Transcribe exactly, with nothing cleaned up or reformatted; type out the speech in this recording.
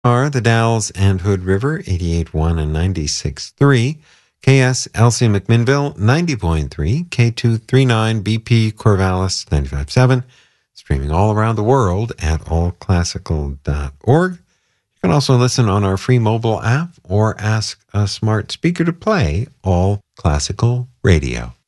Are the Dalles and Hood River, eighty-eight point one and ninety-six point three. K S L C McMinnville, ninety point three. K two thirty-nine B P Corvallis, ninety-five point seven. Streaming all around the world at all classical dot org. You can also listen on our free mobile app or ask a smart speaker to play All Classical Radio.